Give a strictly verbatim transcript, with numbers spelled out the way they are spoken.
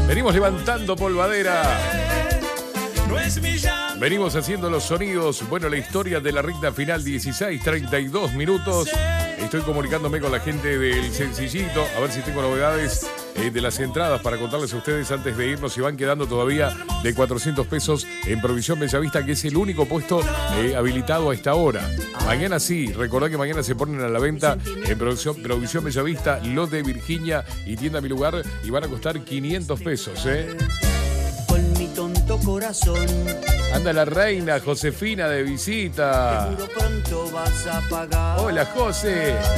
Venimos levantando polvadera. Venimos haciendo los sonidos. Bueno, la historia de la recta final, dieciséis treinta y dos minutos. Estoy comunicándome con la gente del Sencillito, a ver si tengo novedades eh, de las entradas para contarles a ustedes antes de irnos. Si van quedando todavía de cuatrocientos pesos en Provisión Bellavista, que es el único puesto eh, habilitado a esta hora. Mañana sí, recordá que mañana se ponen a la venta en Provisión, Provisión Bellavista, Lot de Virginia y Tienda Mi Lugar, y van a costar quinientos pesos, ¿eh? Con mi tonto corazón. Anda la reina Josefina de visita. Seguro pronto vas a pagar. Hola, José.